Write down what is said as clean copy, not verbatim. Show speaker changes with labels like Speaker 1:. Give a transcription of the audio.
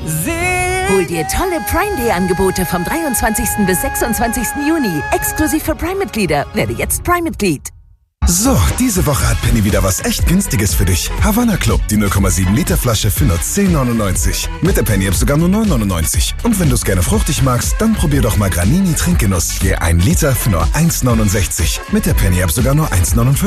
Speaker 1: Hol dir tolle Prime Day Angebote vom 23. bis 26. Juni. Exklusiv für Prime-Mitglieder. Werde jetzt Prime-Mitglied.
Speaker 2: So, diese Woche hat Penny wieder was echt Günstiges für dich. Havanna Club, die 0,7 Liter Flasche für nur 10,99. Mit der Penny-App sogar nur 9,99. Und wenn du es gerne fruchtig magst, dann probier doch mal Granini Trinkgenuss. Je 1 Liter für nur 1,69. Mit der Penny-App sogar nur 1,49.